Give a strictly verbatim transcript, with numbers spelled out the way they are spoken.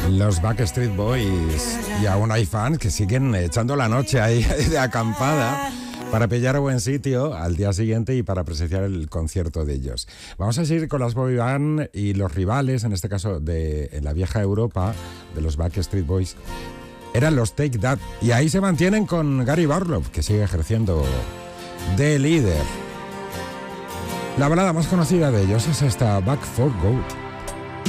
Los Backstreet Boys. Y aún hay fans que siguen echando la noche ahí de acampada para pillar buen sitio al día siguiente y para presenciar el concierto de ellos. Vamos a seguir con las boy band y los rivales, en este caso de en la vieja Europa, de los Backstreet Boys, eran los Take That. Y ahí se mantienen con Gary Barlow, que sigue ejerciendo de líder. La balada más conocida de ellos es esta, Back for Good.